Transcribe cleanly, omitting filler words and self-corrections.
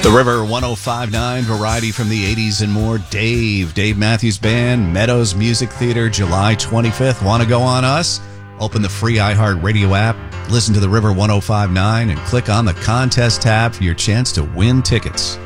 The River 105.9 variety from the 80s and more. Dave Matthews Band, Meadows Music Theater, July 25th. Want to go on us? Open the free iHeartRadio app, listen to the River 105.9, and click on the contest tab for your chance to win tickets.